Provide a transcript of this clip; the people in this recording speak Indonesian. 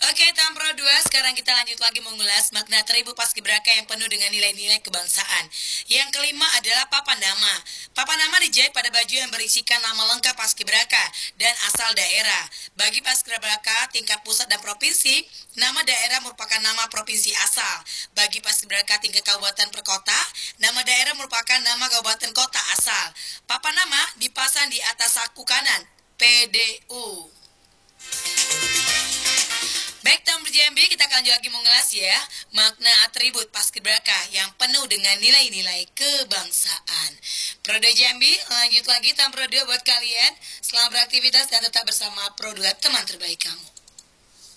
Oke, Tampro 2, sekarang kita lanjut lagi mengulas makna atribut paskibraka yang penuh dengan nilai-nilai kebangsaan. Yang kelima adalah papan nama. Papan nama dijahit pada baju yang berisikan nama lengkap paskibraka dan asal daerah. Bagi paskibraka tingkat pusat dan provinsi, nama daerah merupakan nama provinsi asal. Bagi paskibraka tingkat kabupaten per kota, nama daerah merupakan nama kabupaten kota asal. Papan nama dipasang di atas saku kanan, PDU. Baik, Tom Jambi, kita akan lanjut lagi mengulas ya makna atribut paskibraka yang penuh dengan nilai-nilai kebangsaan. Prode Jambi, lanjut lagi Tam Prode buat kalian. Selamat beraktivitas dan tetap bersama Pro 2, teman terbaik kamu.